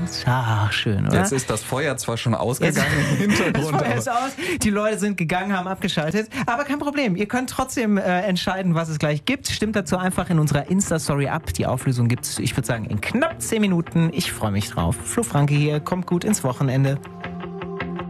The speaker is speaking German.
Ach, schön, oder? Jetzt ist das Feuer zwar schon ausgegangen im Hintergrund. Das Feuer ist aus. Die Leute sind gegangen, haben abgeschaltet. Aber kein Problem. Ihr könnt trotzdem entscheiden, was es gleich gibt. Stimmt dazu einfach in unserer Insta-Story ab. Die Auflösung gibt's, ich würde sagen, in knapp 10 Minuten. Ich freue mich drauf. Flo Franke hier. Kommt gut ins Wochenende.